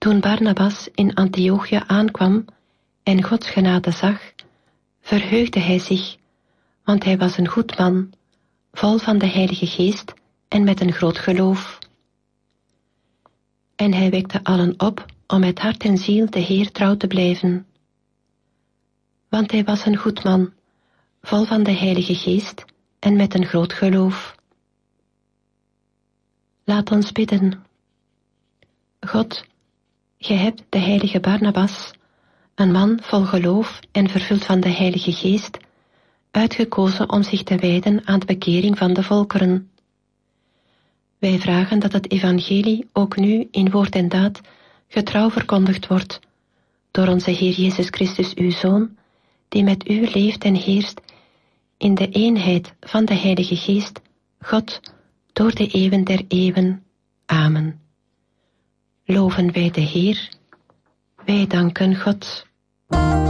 Toen Barnabas in Antiochië aankwam en Gods genade zag, verheugde hij zich, want hij was een goed man, vol van de Heilige Geest en met een groot geloof. En hij wekte allen op om met hart en ziel de Heer trouw te blijven. Want hij was een goed man, vol van de Heilige Geest en met een groot geloof. Laat ons bidden. God, gij hebt de heilige Barnabas, een man vol geloof en vervuld van de Heilige Geest, uitgekozen om zich te wijden aan de bekering van de volkeren. Wij vragen dat het evangelie ook nu in woord en daad getrouw verkondigd wordt, door onze Heer Jezus Christus, uw Zoon, die met u leeft en heerst in de eenheid van de Heilige Geest, God, door de eeuwen der eeuwen. Amen. Loven wij de Heer, wij danken God.